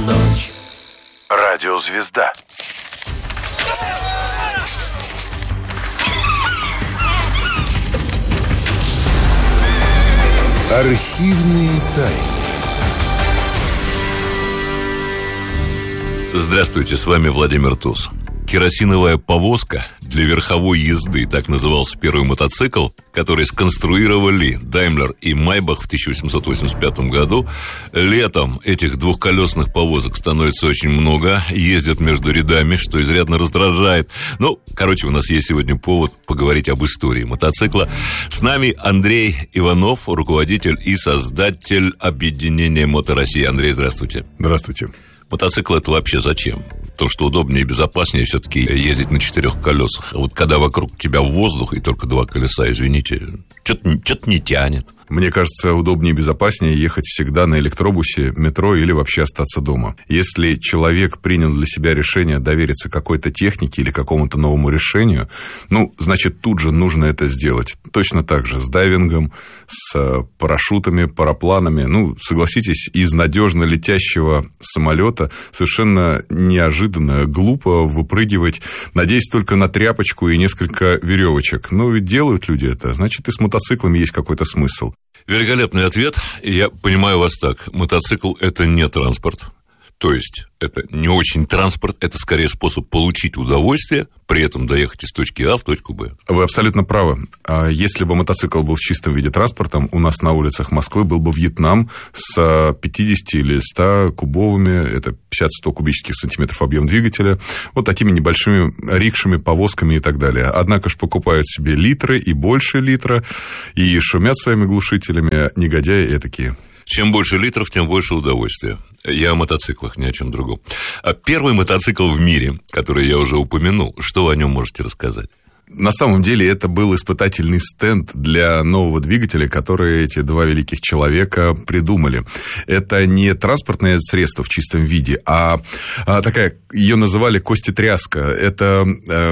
ночь. Радиозвезда. Архивные тайны. Здравствуйте, с вами Владимир Туз. Керосиновая повозка для верховой езды, так назывался первый мотоцикл, который сконструировали Daimler и Maybach в 1885 году. Летом этих двухколесных повозок становится очень много, ездят между рядами, что изрядно раздражает. У нас есть сегодня повод поговорить об истории мотоцикла. С нами Андрей Иванов, руководитель и создатель объединения «Мото России». Андрей, здравствуйте. Здравствуйте. Мотоцикл — это вообще зачем? То, что удобнее и безопаснее все-таки ездить на 4 колесах. А вот когда вокруг тебя воздух и только 2 колеса, извините, что-то не тянет. Мне кажется, удобнее и безопаснее ехать всегда на электробусе, метро или вообще остаться дома. Если человек принял для себя решение довериться какой-то технике или какому-то новому решению, значит, тут же нужно это сделать. Точно так же с дайвингом, с парашютами, парапланами. Согласитесь, из надежно летящего самолета совершенно неожиданно, глупо выпрыгивать, надеясь только на тряпочку и несколько веревочек. Ведь делают люди это, значит, и с мотоциклами есть какой-то смысл. Великолепный ответ. Я понимаю вас так. Мотоцикл – это не транспорт. То есть, это не очень транспорт, это скорее способ получить удовольствие, при этом доехать из точки А в точку Б. Вы абсолютно правы. Если бы мотоцикл был в чистом виде транспортом, у нас на улицах Москвы был бы Вьетнам с 50 или 100 кубовыми, это 50-100 кубических сантиметров объем двигателя, вот такими небольшими рикшами, повозками и так далее. Однако же покупают себе литры и больше литра, и шумят своими глушителями негодяи этакие. Чем больше литров, тем больше удовольствия. Я о мотоциклах, ни о чем другом. Первый мотоцикл в мире, который я уже упомянул, что вы о нем можете рассказать? На самом деле это был испытательный стенд для нового двигателя, который эти два великих человека придумали. Это не транспортное средство в чистом виде, а такая, ее называли костетряска. Это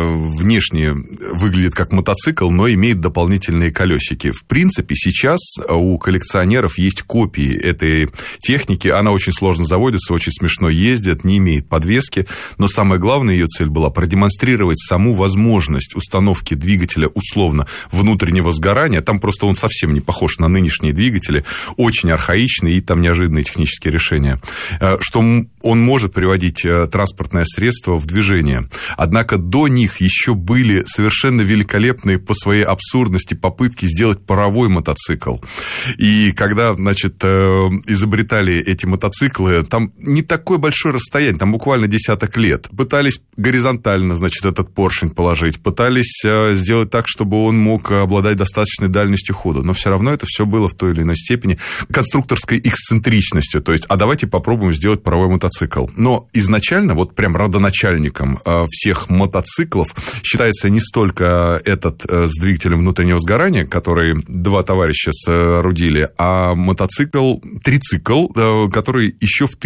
внешне выглядит как мотоцикл, но имеет дополнительные колесики. В принципе, сейчас у коллекционеров есть копии этой техники. Она очень сложно заводится, очень смешно ездит, не имеет подвески. Но самое главное, ее цель была продемонстрировать саму возможность установки двигателя условно внутреннего сгорания. Там просто он совсем не похож на нынешние двигатели, очень архаичные и там неожиданные технические решения. Что он может приводить транспортное средство в движение. Однако до них еще были совершенно великолепные по своей абсурдности попытки сделать паровой мотоцикл. И когда, изобретали эти мотоциклы, там не такое большое расстояние, там буквально десяток лет. Пытались горизонтально, этот поршень положить, пытались сделать так, чтобы он мог обладать достаточной дальностью хода. Но все равно это все было в той или иной степени конструкторской эксцентричностью. То есть, давайте попробуем сделать паровой мотоцикл. Но изначально, прям родоначальником всех мотоциклов считается не столько этот с двигателем внутреннего сгорания, который два товарища соорудили, а трицикл, который еще в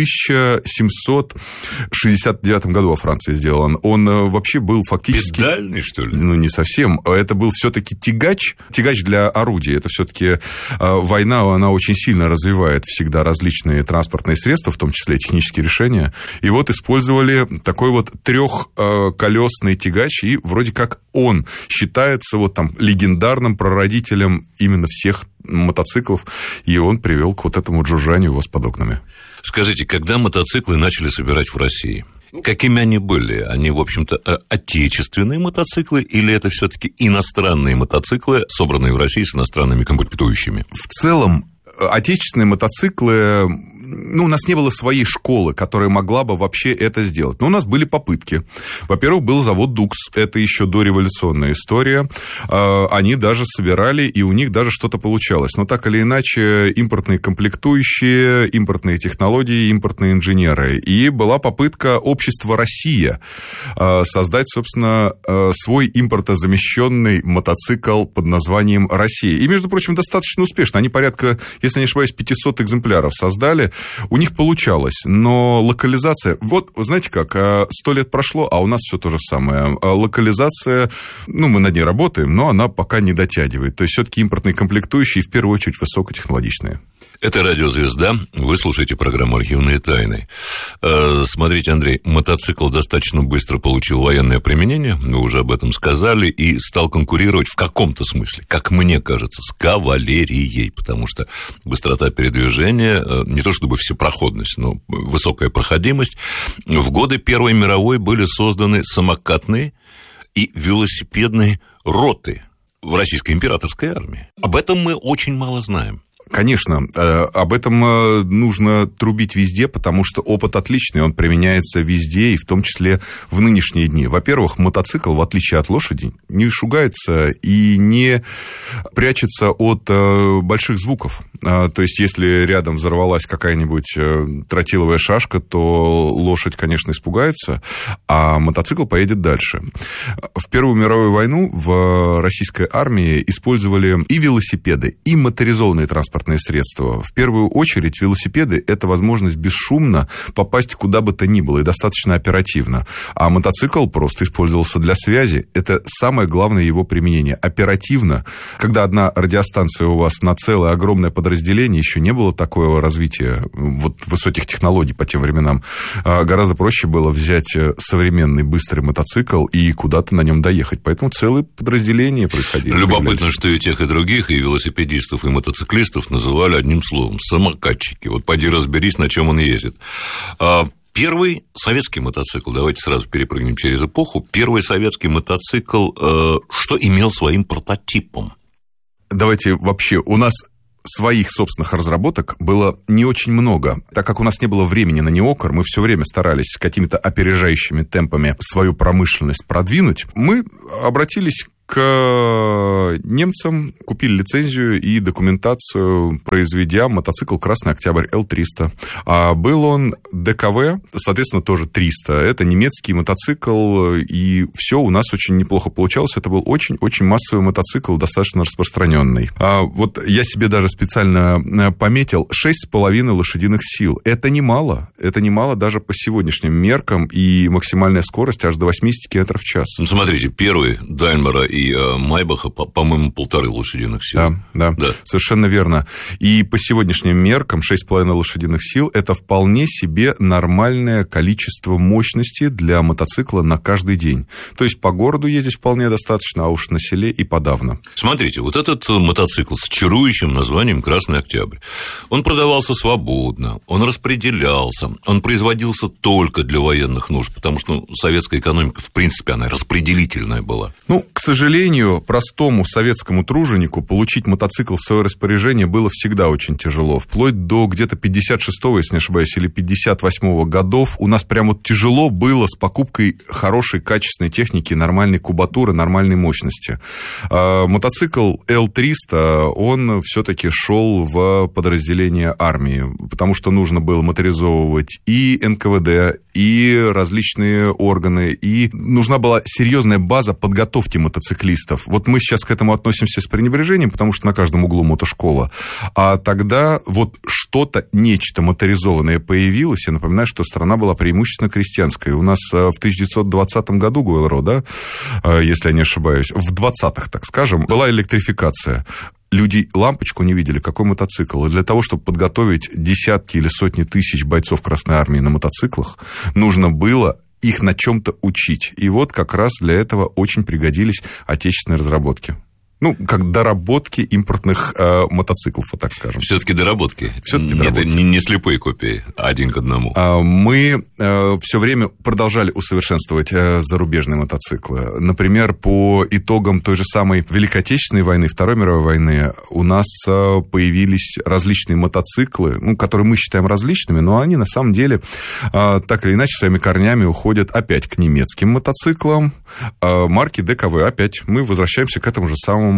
1769 году во Франции сделан. Он вообще был фактически... Педальный, что ли? Не совсем. Это был все-таки тягач для орудия. Это все-таки война, она очень сильно развивает всегда различные транспортные средства, в том числе технические решения. И использовали такой трехколесный тягач, и вроде как он считается легендарным прародителем именно всех мотоциклов, и он привел к этому джужжанию его с под окнами. Скажите, когда мотоциклы начали собирать в России? Какими они были? Они, в общем-то, отечественные мотоциклы или это все-таки иностранные мотоциклы, собранные в России с иностранными комплектующими? В целом, отечественные мотоциклы... у нас не было своей школы, которая могла бы вообще это сделать. Но у нас были попытки. Во-первых, был завод «Дукс». Это еще дореволюционная история. Они даже собирали, и у них даже что-то получалось. Но так или иначе, импортные комплектующие, импортные технологии, импортные инженеры. И была попытка общества «Россия» создать, собственно, свой импортозамещенный мотоцикл под названием «Россия». И, между прочим, достаточно успешно. Они порядка, если не ошибаюсь, 500 экземпляров создали. У них получалось, но локализация... знаете как, 100 лет прошло, а у нас все то же самое. Локализация, мы над ней работаем, но она пока не дотягивает. То есть, все-таки импортные комплектующие, в первую очередь, высокотехнологичные. Это «Радиозвезда». Вы слушаете программу «Архивные тайны». Смотрите, Андрей, мотоцикл достаточно быстро получил военное применение, вы уже об этом сказали, и стал конкурировать в каком-то смысле, как мне кажется, с кавалерией, потому что быстрота передвижения, не то чтобы всепроходность, но высокая проходимость. В годы Первой мировой были созданы самокатные и велосипедные роты в Российской императорской армии. Об этом мы очень мало знаем. Конечно, об этом нужно трубить везде, потому что опыт отличный, он применяется везде, и в том числе в нынешние дни. Во-первых, мотоцикл, в отличие от лошади, не шугается и не прячется от больших звуков. То есть, если рядом взорвалась какая-нибудь тротиловая шашка, то лошадь, конечно, испугается, а мотоцикл поедет дальше. В Первую мировую войну в российской армии использовали и велосипеды, и моторизованные транспортные средства. В первую очередь велосипеды – это возможность бесшумно попасть куда бы то ни было и достаточно оперативно. А мотоцикл просто использовался для связи. Это самое главное его применение. Оперативно. Когда одна радиостанция у вас на целое огромное подразделение, еще не было такого развития вот, высоких технологий по тем временам. Гораздо проще было взять современный быстрый мотоцикл и куда-то на нем доехать. Поэтому целые подразделения происходили. Любопытно, что и тех, и других, и велосипедистов, и мотоциклистов называли одним словом – самокатчики. Вот поди разберись, на чем он ездит. Первый советский мотоцикл, давайте сразу перепрыгнем через эпоху, первый советский мотоцикл, что имел своим прототипом? Давайте вообще, у нас своих собственных разработок было не очень много. Так как у нас не было времени на неокр, мы все время старались какими-то опережающими темпами свою промышленность продвинуть, мы обратились к немцам, купили лицензию и документацию, произведя мотоцикл «Красный Октябрь» L300. А был он ДКВ, соответственно, тоже 300. Это немецкий мотоцикл, и все у нас очень неплохо получалось. Это был очень-очень массовый мотоцикл, достаточно распространенный. Вот я себе даже специально пометил 6,5 лошадиных сил. Это немало. Это немало даже по сегодняшним меркам, и максимальная скорость аж до 80 км в час. Ну, смотрите, первый Даймлера и Майбаха, по-моему, 1,5 лошадиных сил. Да, совершенно верно. И по сегодняшним меркам 6,5 лошадиных сил – это вполне себе нормальное количество мощности для мотоцикла на каждый день. То есть по городу ездить вполне достаточно, а уж на селе и подавно. Смотрите, вот этот мотоцикл с чарующим названием «Красный Октябрь», он продавался свободно, он распределялся, он производился только для военных нужд, потому что советская экономика, в принципе, она распределительная была. Ну, к сожалению, простому советскому труженику получить мотоцикл в свое распоряжение было всегда очень тяжело. Вплоть до где-то 56-го, если не ошибаюсь, или 58-го годов у нас прям вот тяжело было с покупкой хорошей, качественной техники, нормальной кубатуры, нормальной мощности. Мотоцикл L300, он все-таки шел в подразделение армии, потому что нужно было моторизовывать и НКВД, и различные органы, и нужна была серьезная база подготовки мотоциклистов. Вот мы сейчас к этому относимся с пренебрежением, потому что на каждом углу мотошкола. А тогда вот что-то, нечто моторизованное появилось. Я напоминаю, что страна была преимущественно крестьянской. У нас в 1920 году, ГУЛРО, да, если я не ошибаюсь, в 20-х, так скажем, была электрификация. Люди лампочку не видели, какой мотоцикл. И для того, чтобы подготовить десятки или сотни тысяч бойцов Красной Армии на мотоциклах, нужно было их на чем-то учить. И вот как раз для этого очень пригодились отечественные разработки. Ну, как доработки импортных мотоциклов, вот так скажем. Все-таки доработки. Все-таки это не слепые копии, один к одному. Мы все время продолжали усовершенствовать зарубежные мотоциклы. Например, по итогам той же самой Великой Отечественной войны, Второй мировой войны, у нас появились различные мотоциклы, ну, которые мы считаем различными, но они на самом деле так или иначе своими корнями уходят опять к немецким мотоциклам марки ДКВ. Опять мы возвращаемся к этому же самому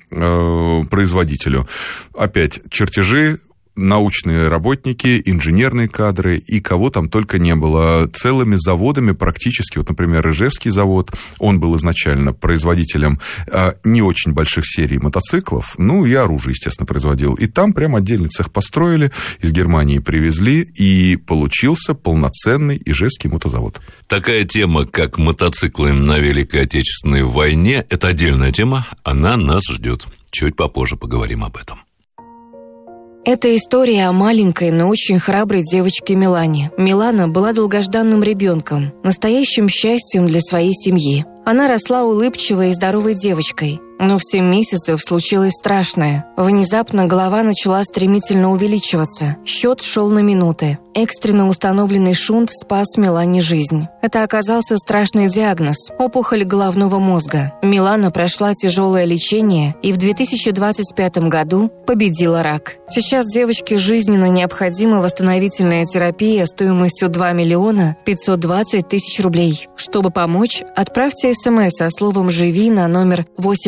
производителю. Опять чертежи, научные работники, инженерные кадры и кого там только не было. Целыми заводами практически, вот, например, Ижевский завод, он был изначально производителем не очень больших серий мотоциклов, ну и оружие, естественно, производил. И там прям отдельный цех построили, из Германии привезли, и получился полноценный Ижевский мотозавод. Такая тема, как мотоциклы на Великой Отечественной войне, это отдельная тема, она нас ждет. Чуть попозже поговорим об этом. Это история о маленькой, но очень храброй девочке Милане. Милана была долгожданным ребенком, настоящим счастьем для своей семьи. Она росла улыбчивой и здоровой девочкой. Но в 7 месяцев случилось страшное. Внезапно голова начала стремительно увеличиваться. Счет шел на минуты. Экстренно установленный шунт спас Милане жизнь. Это оказался страшный диагноз – опухоль головного мозга. Милана прошла тяжелое лечение и в 2025 году победила рак. Сейчас девочке жизненно необходима восстановительная терапия стоимостью 2 миллиона 520 тысяч рублей. Чтобы помочь, отправьте СМС со словом «Живи» на номер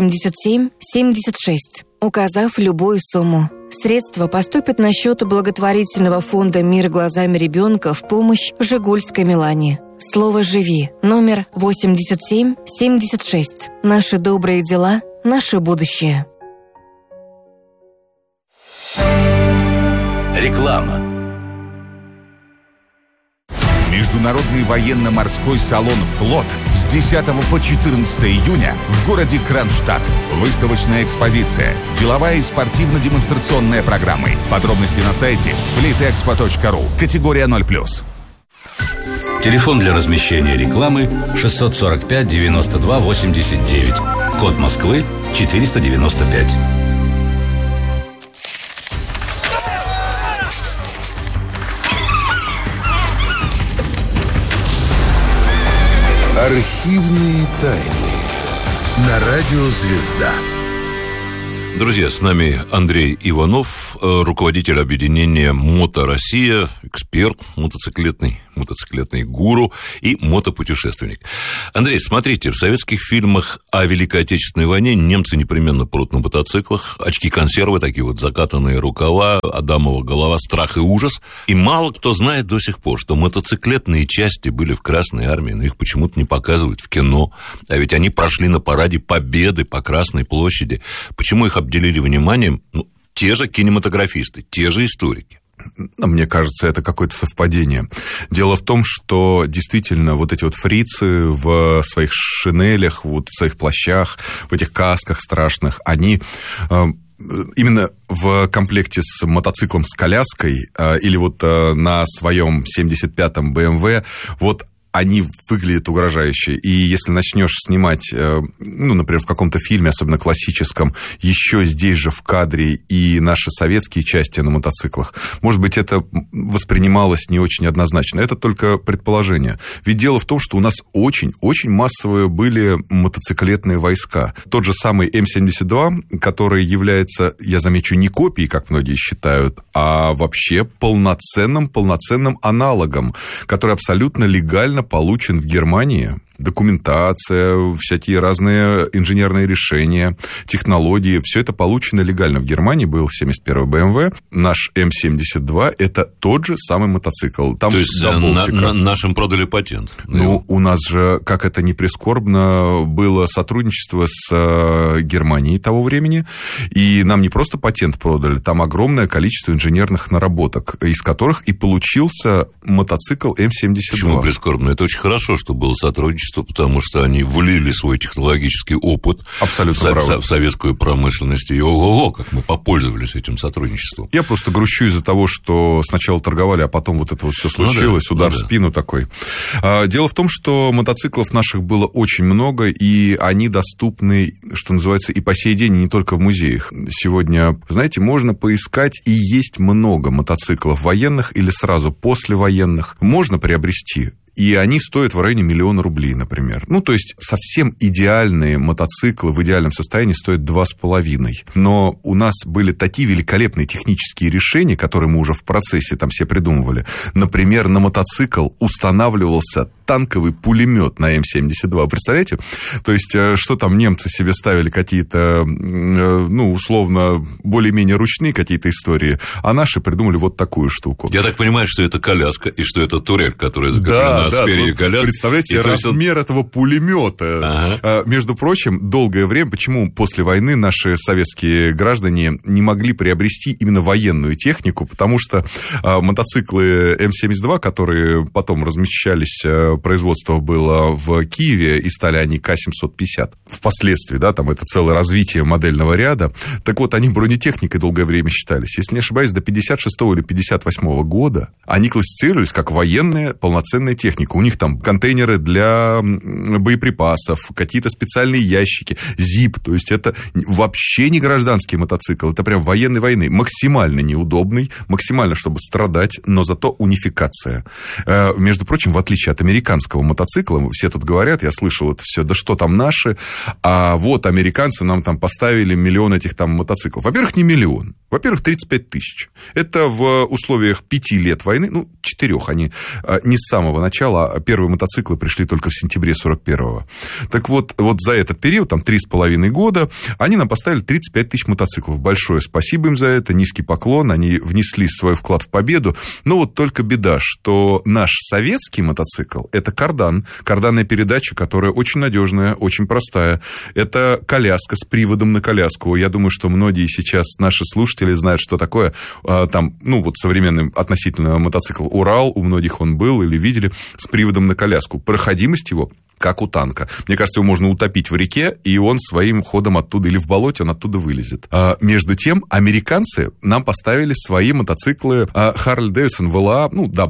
8776, указав любую сумму. Средства поступят на счет благотворительного фонда «Мир глазами ребенка» в помощь Жигульской Милане. Слово «Живи» номер 8776. Наши добрые дела, наше будущее. Реклама. Международный военно-морской салон «Флот» с 10 по 14 июня в городе Кронштадт. Выставочная экспозиция, деловая и спортивно-демонстрационная программы. Подробности на сайте fleetexpo.ru. Категория 0+. Телефон для размещения рекламы 645 92 89. Код Москвы 495. Архивные тайны на радио «Звезда». Друзья, с нами Андрей Иванов, руководитель объединения «Мото Россия», эксперт мотоциклетный гуру и мотопутешественник. Андрей, смотрите, в советских фильмах о Великой Отечественной войне немцы непременно прут на мотоциклах, очки-консервы, такие вот закатанные рукава, Адамова голова, страх и ужас. И мало кто знает до сих пор, что мотоциклетные части были в Красной армии, но их почему-то не показывают в кино. А ведь они прошли на параде Победы по Красной площади. Почему их обделили вниманием? Те же кинематографисты, те же историки. Мне кажется, это какое-то совпадение. Дело в том, что действительно вот эти вот фрицы в своих шинелях, вот в своих плащах, в этих касках страшных, они именно в комплекте с мотоциклом с коляской или вот на своем 75-м BMW, вот они выглядят угрожающе. И если начнешь снимать, например, в каком-то фильме, особенно классическом, еще здесь же в кадре и наши советские части на мотоциклах, может быть, это воспринималось не очень однозначно. Это только предположение. Ведь дело в том, что у нас очень-очень массовые были мотоциклетные войска. Тот же самый М-72, который является, я замечу, не копией, как многие считают, а вообще полноценным аналогом, который абсолютно легально получен в Германии. Документация, всякие разные инженерные решения, технологии, все это получено легально. В Германии был 71-й BMW, наш М-72, это тот же самый мотоцикл. Там то есть нашим продали патент? У нас же, как это ни прискорбно, было сотрудничество с Германией того времени, и нам не просто патент продали, там огромное количество инженерных наработок, из которых и получился мотоцикл М-72. Почему прискорбно? Это очень хорошо, что было сотрудничество, потому что они влили свой технологический опыт в советскую промышленность. И ого-го, как мы попользовались этим сотрудничеством. Я просто грущу из-за того, что сначала торговали, а потом вот это вот все случилось, удар в спину такой. Дело в том, что мотоциклов наших было очень много, и они доступны, что называется, и по сей день не только в музеях. Сегодня, знаете, можно поискать, и есть много мотоциклов военных или сразу послевоенных. Можно приобрести. И они стоят в районе 1 000 000 рублей, например. То есть, совсем идеальные мотоциклы в идеальном состоянии стоят 2,5. Но у нас были такие великолепные технические решения, которые мы уже в процессе там все придумывали. Например, на мотоцикл устанавливался танковый пулемет на М-72. Представляете? То есть, что там немцы себе ставили какие-то, условно, более-менее ручные какие-то истории, а наши придумали вот такую штуку. Я так понимаю, что это коляска, и что это турель, которая закреплена спереди коляски. Представляете, размер этого пулемета. Ага. Между прочим, долгое время, почему после войны наши советские граждане не могли приобрести именно военную технику, потому что мотоциклы М-72, которые потом размещались производство было в Киеве, и стали они К-750. Впоследствии, да, там это целое развитие модельного ряда. Так вот, они бронетехникой долгое время считались. Если не ошибаюсь, до 56-го или 58-го года они классифицировались как военная полноценная техника. У них там контейнеры для боеприпасов, какие-то специальные ящики, ЗИП. То есть это вообще не гражданский мотоцикл, это прям военной войны. Максимально неудобный, максимально, чтобы страдать, но зато унификация. Между прочим, в отличие от американского мотоцикла, все тут говорят, я слышал это все, да что там наши, а вот американцы нам там поставили миллион этих там мотоциклов. Во-первых, не миллион. Во-первых, 35 тысяч. Это в условиях 5 лет войны, 4, они не с самого начала, а первые мотоциклы пришли только в сентябре 41-го. Так вот за этот период, там 3,5 года, они нам поставили 35 тысяч мотоциклов. Большое спасибо им за это, низкий поклон, они внесли свой вклад в победу. Но вот только беда, что наш советский мотоцикл – это кардан, карданная передача, которая очень надежная, очень простая. Это коляска с приводом на коляску. Я думаю, что многие сейчас наши слушатели знают, что такое там, современный относительно мотоцикл «Урал», у многих он был или видели, с приводом на коляску. Проходимость его как у танка. Мне кажется, его можно утопить в реке, и он своим ходом оттуда, или в болоте, он оттуда вылезет. Между тем, американцы нам поставили свои мотоциклы Harley Davidson VLA,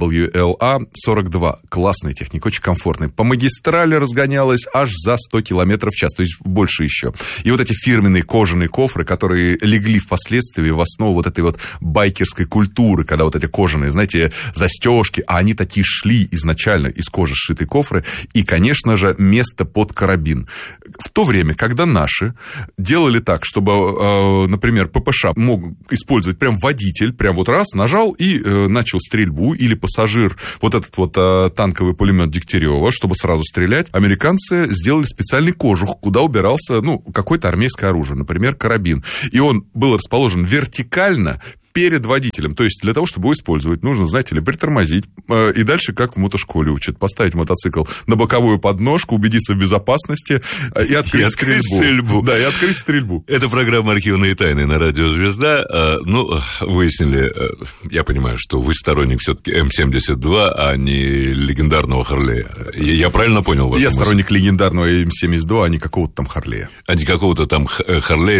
WLA 42. Классная техника, очень комфортная. По магистрали разгонялась аж за 100 км в час, то есть больше еще. И вот эти фирменные кожаные кофры, которые легли впоследствии в основу вот этой вот байкерской культуры, когда вот эти кожаные, знаете, застежки, а они такие шли изначально из кожи сшитые кофры, и, конечно же, место под карабин. В то время, когда наши делали так, чтобы, например, ППШ мог использовать прям водитель, прям вот раз нажал и начал стрельбу, или пассажир, вот этот вот танковый пулемет Дегтярева, чтобы сразу стрелять, американцы сделали специальный кожух, куда убирался, какое-то армейское оружие, например, карабин. И он был расположен вертикально перед водителем. То есть для того, чтобы его использовать, нужно, знаете ли, притормозить. И дальше, как в мотошколе учат, поставить мотоцикл на боковую подножку, убедиться в безопасности и открыть стрельбу. Да, и открыть стрельбу. Это программа «Архивные тайны» на радио «Звезда». Выяснили, я понимаю, что вы сторонник все-таки М-72, а не легендарного Харлея. Я правильно понял вас? Я сторонник легендарного М-72, а не какого-то там Харлея. А не какого-то там Харлея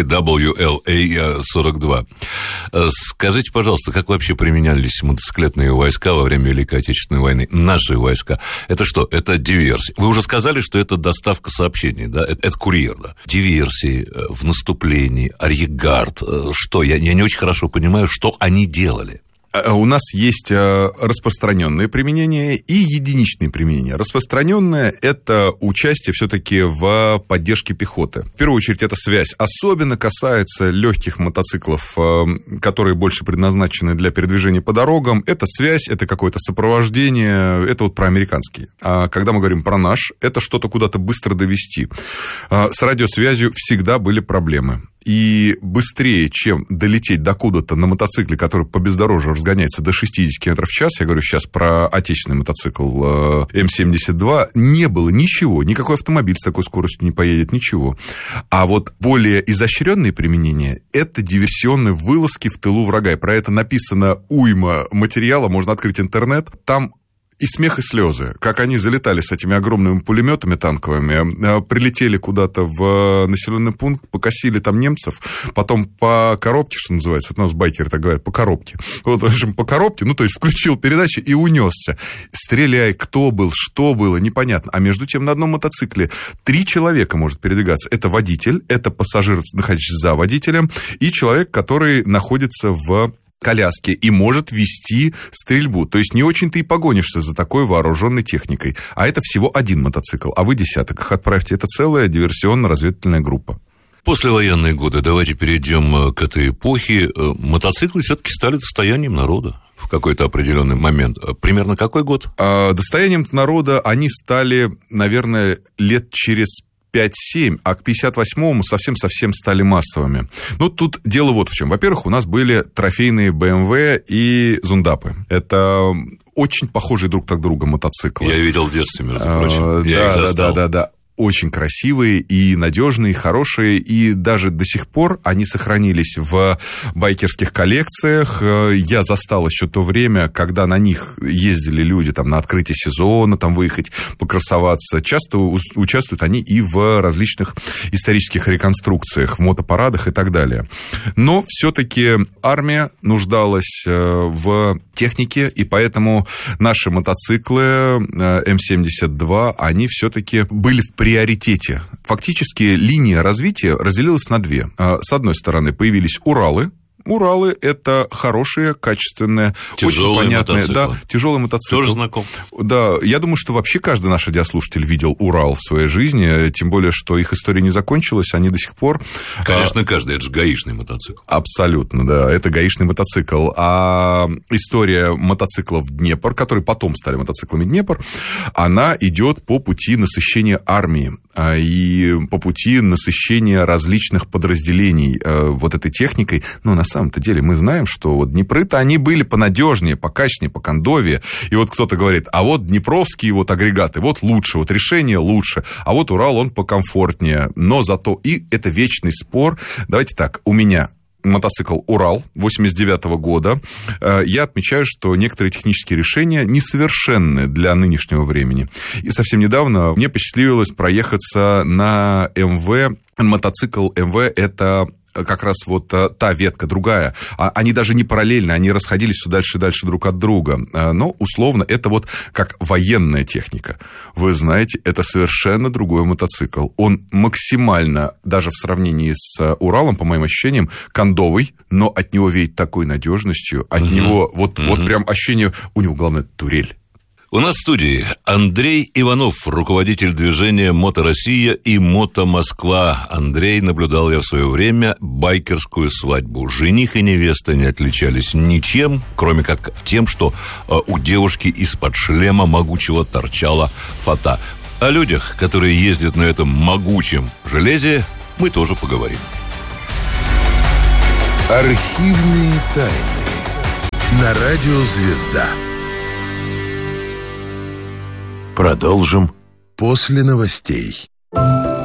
WLA 42. Скажите, пожалуйста, как вообще применялись мотоциклетные войска во время Великой Отечественной войны? Наши войска. Это что? Это диверсии. Вы уже сказали, что это доставка сообщений, да? Это курьер, да? Диверсии в наступлении, арьергард. Что? Я не очень хорошо понимаю, что они делали. У нас есть распространенное применение и единичное применение. Распространенное – это участие все-таки в поддержке пехоты. В первую очередь, это связь. Особенно касается легких мотоциклов, которые больше предназначены для передвижения по дорогам. Это связь, это какое-то сопровождение. Это вот про американские. А когда мы говорим про наш, это что-то куда-то быстро довести. С радиосвязью всегда были проблемы. И быстрее, чем долететь до куда-то на мотоцикле, который по бездорожью разгоняется до 60 км в час, я говорю сейчас про отечественный мотоцикл М-72, не было ничего, никакой автомобиль с такой скоростью не поедет, ничего. А вот более изощренные применения – это диверсионные вылазки в тылу врага. И про это написано уйма материала, можно открыть интернет, там и смех, и слезы, как они залетали с этими огромными пулеметами танковыми, прилетели куда-то в населенный пункт, покосили там немцев, потом по коробке, что называется, это у нас байкеры так говорят, по коробке. Вот, в общем, по коробке, то есть включил передачу и унесся. Стреляй, кто был, что было, непонятно. А между тем на одном мотоцикле 3 человека может передвигаться. Это водитель, это пассажир, находящийся за водителем, и человек, который находится в коляске и может вести стрельбу. То есть не очень-то и погонишься за такой вооруженной техникой. А это всего один мотоцикл, а вы десяток их отправьте. Это целая диверсионно-разведывательная группа. Послевоенные годы, давайте перейдем к этой эпохе. Мотоциклы все-таки стали достоянием народа в какой-то определенный момент. Примерно какой год? Достоянием народа они стали, наверное, лет через 5-7, а к 58-му совсем-совсем стали массовыми. Тут дело вот в чем. Во-первых, у нас были трофейные BMW и зундапы. Это очень похожие друг к другу мотоциклы. Я видел в детстве, между прочим. Я их застал. Да. очень красивые и надежные, и хорошие, и даже до сих пор они сохранились в байкерских коллекциях. Я застал еще то время, когда на них ездили люди там, на открытие сезона, там выехать покрасоваться. Часто участвуют они и в различных исторических реконструкциях, в мотопарадах и так далее. Но все-таки армия нуждалась в технике, и поэтому наши мотоциклы М-72, они все-таки были в приоритете. Фактически линия развития разделилась на две. С одной стороны, появились Уралы. Уралы – это хорошие, качественные, тяжелые очень понятные. мотоциклы. Да, тяжелый мотоцикл. Тоже знаком. Да, я думаю, что вообще каждый наш радиослушатель видел Урал в своей жизни, тем более, что их история не закончилась, они до сих пор... Конечно, каждый, это же гаишный мотоцикл. Абсолютно, да, это гаишный мотоцикл. А история мотоциклов Днепр, которые потом стали мотоциклами Днепр, она идет по пути насыщения армии и по пути насыщения различных подразделений вот этой техникой. Но на самом-то деле мы знаем, что вот Днепры-то они были понадежнее, покачнее, покондовее. И вот кто-то говорит, а вот днепровские вот агрегаты, вот лучше, вот решение лучше, а вот Урал, он покомфортнее. Но зато и это вечный спор. Давайте так, у меня мотоцикл «Урал» 89-го года. Я отмечаю, что некоторые технические решения несовершенны для нынешнего времени. И совсем недавно мне посчастливилось проехаться на МВ. Мотоцикл МВ – это как раз вот та ветка, другая. Они даже не параллельно, они расходились все дальше и дальше друг от друга. Но, условно, это вот как военная техника. Вы знаете, это совершенно другой мотоцикл. Он максимально, даже в сравнении с Уралом, по моим ощущениям, кондовый, но от него веет такой надежностью, от него вот прям ощущение, у него, главное, турель. У нас в студии Андрей Иванов, руководитель движения «Мото Россия» и «Мото Москва». Андрей наблюдал я в свое время байкерскую свадьбу. Жених и невеста не отличались ничем, кроме как тем, что у девушки из-под шлема могучего торчала фата. О людях, которые ездят на этом могучем железе, мы тоже поговорим. Архивные тайны на радио «Звезда». Продолжим после новостей.